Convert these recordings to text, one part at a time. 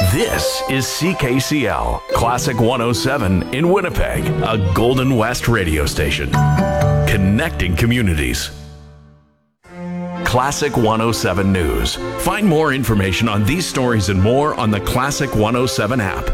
This is CKCL, Classic 107 in Winnipeg, a Golden West radio station. Connecting communities. Classic 107 News. Find more information on these stories and more on the Classic 107 app.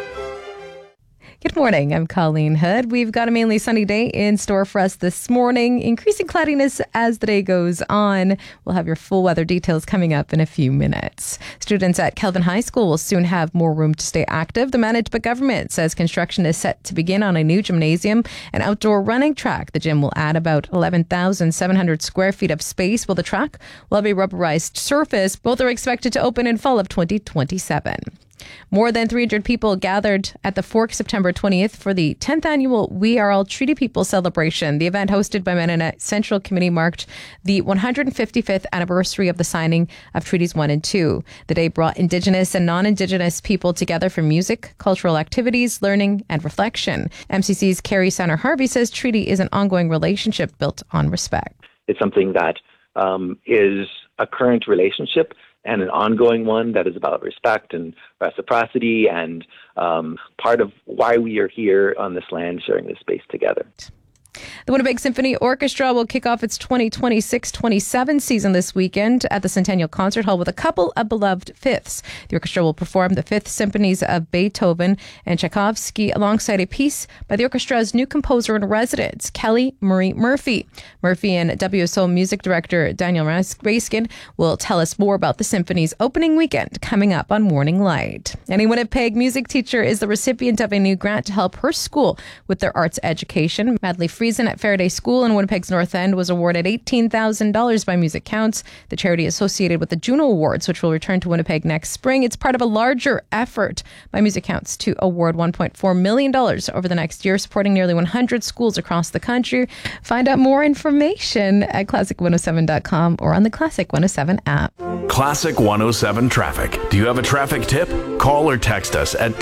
Good morning. I'm Colleen Hood. We've got a mainly sunny day in store for us this morning. Increasing cloudiness as the day goes on. We'll have your full weather details coming up in a few minutes. Students at Kelvin High School will soon have more room to stay active. The Manitoba government says construction is set to begin on a new gymnasium and outdoor running track. The gym will add about 11,700 square feet of space, while the track will have a rubberized surface. Both are expected to open in fall of 2027. More than 300 people gathered at the Fork September 20th for the 10th annual We Are All Treaty People celebration. The event, hosted by Mennonite Central Committee, marked the 155th anniversary of the signing of Treaties 1 and 2. The day brought Indigenous and non-Indigenous people together for music, cultural activities, learning, and reflection. MCC's Carrie Sanner-Harvey says treaty is an ongoing relationship built on respect. It's something that is a current relationship and an ongoing one that is about respect and reciprocity and part of why we are here on this land sharing this space together. The Winnipeg Symphony Orchestra will kick off its 2026-27 season this weekend at the Centennial Concert Hall with a couple of beloved fifths. The orchestra will perform the fifth symphonies of Beethoven and Tchaikovsky alongside a piece by the orchestra's new composer in residence, Kelly Marie Murphy. Murphy and WSO music director Daniel Raskin will tell us more about the symphony's opening weekend coming up on Morning Light. And a Winnipeg music teacher is the recipient of a new grant to help her school with their arts education. Madly Friesen at Faraday School in Winnipeg's North End was awarded $18,000 by Music Counts, the charity associated with the Juno Awards, which will return to Winnipeg next spring. It's part of a larger effort by Music Counts to award $1.4 million over the next year, supporting nearly 100 schools across the country. Find out more information at classic107.com or on the Classic 107 app. Classic 107 Traffic. Do you have a traffic tip? Call or text us at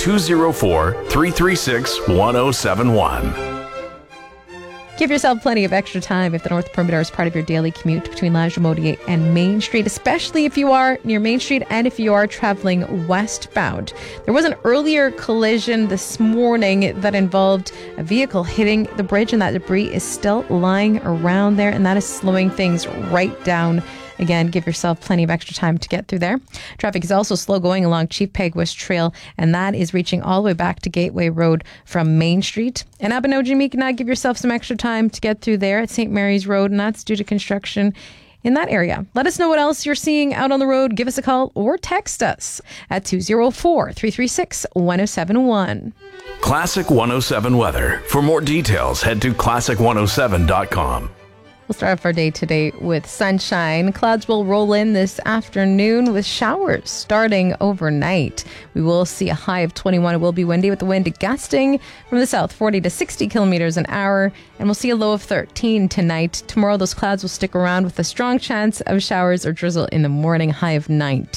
204-336-1071. Give yourself plenty of extra time if the North Perimeter is part of your daily commute between La Jamotier and Main Street, especially if you are near Main Street and if you are traveling westbound. There was an earlier collision this morning that involved a vehicle hitting the bridge, and that debris is still lying around there, and that is slowing things right down. Again, give yourself plenty of extra time to get through there. Traffic is also slow going along Chief Peguis Trail, and that is reaching all the way back to Gateway Road from Main Street. And Abenoji-Mi'kmaq, give yourself some extra time to get through there at St. Mary's Road, and that's due to construction in that area. Let us know what else you're seeing out on the road. Give us a call or text us at 204-336-1071. Classic 107 weather. For more details, head to classic107.com. We'll start off our day today with sunshine. Clouds will roll in this afternoon with showers starting overnight. We will see a high of 21. It will be windy with the wind gusting from the south 40 to 60 kilometers an hour. And we'll see a low of 13 tonight. Tomorrow, those clouds will stick around with a strong chance of showers or drizzle in the morning, high of 19.